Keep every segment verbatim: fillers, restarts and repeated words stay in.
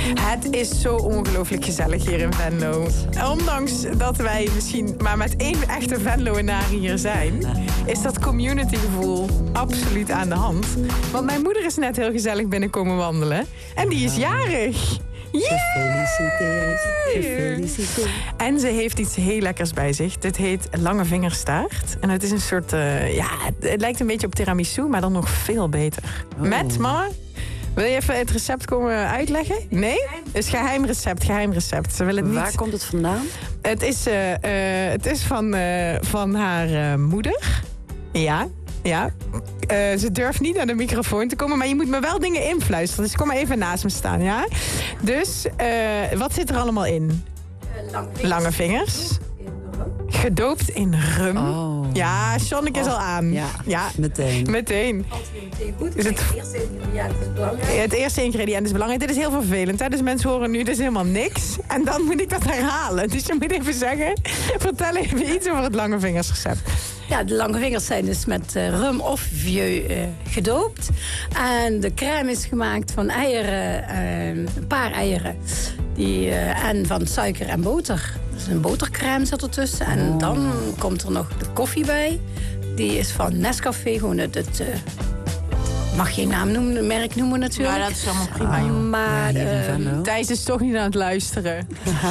Het is zo ongelooflijk gezellig hier in Venlo. Ondanks dat wij misschien maar met één echte Venloenaar hier zijn, is dat communitygevoel absoluut aan de hand. Want mijn moeder is net heel gezellig binnenkomen wandelen. En die is jarig. Yeah! Gefeliciteerd. Gefeliciteerd. En ze heeft iets heel lekkers bij zich. Dit heet Lange Vingerstaart. En het is een soort, uh, ja, het lijkt een beetje op tiramisu, maar dan nog veel beter. Oh. Met, mama? Wil je even het recept komen uitleggen? Nee? Het is geheim recept, geheim recept. Ze wil het niet... Waar komt het vandaan? Het is, uh, uh, het is van, uh, van haar uh, moeder. Ja, ja. Uh, ze durft niet naar de microfoon te komen, maar je moet me wel dingen influisteren. Dus kom maar even naast me staan, ja? Dus, uh, wat zit er allemaal in? Uh, lange vingers. Lange vingers. Gedoopt in rum. Oh. Ja, Sjonneke is oh. al aan. Ja, ja, meteen. Meteen. Altijd goed. Is het... het eerste ingrediënt is belangrijk. Het eerste ingrediënt is belangrijk. Dit is heel vervelend. Hè? Dus mensen horen nu, dit is helemaal niks. En dan moet ik dat herhalen. Dus je moet even zeggen, vertel even iets over het lange vingersrecept. Ja, de lange vingers zijn dus met uh, rum of vieux uh, gedoopt. En de crème is gemaakt van eieren, uh, een paar eieren. Die, uh, en van suiker en boter. Dus een botercrème zit ertussen. En oh. dan komt er nog de koffie bij. Die is van Nescafé. Gewoon het... het uh, mag geen naam noemen, merk noemen natuurlijk. Maar dat is allemaal prima, joh. Maar ja, uh, Thijs is toch niet aan het luisteren.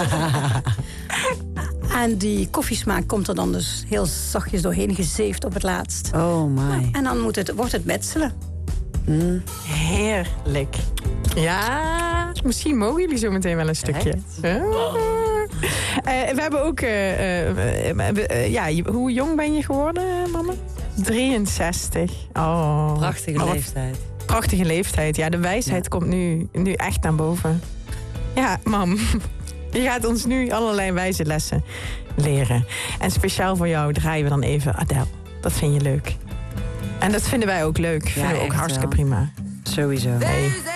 En die koffiesmaak komt er dan dus heel zachtjes doorheen gezeefd op het laatst. Oh my. En dan moet het, wordt het metselen. Mm. Heerlijk. Ja, misschien mogen jullie zo meteen wel een stukje. Uh, uh, we hebben ook... Uh, uh, uh, uh, ja, hoe jong ben je geworden, mama? drieënzestig. Oh. Prachtige oh, leeftijd. Prachtige leeftijd. Ja, de wijsheid ja. komt nu, nu echt naar boven. Ja, mam. Je gaat ons nu allerlei wijze lessen leren. En speciaal voor jou draaien we dan even Adele. Dat vind je leuk. En dat vinden wij ook leuk. Ja, vinden we ook hartstikke wel. Prima. Sowieso. Hey.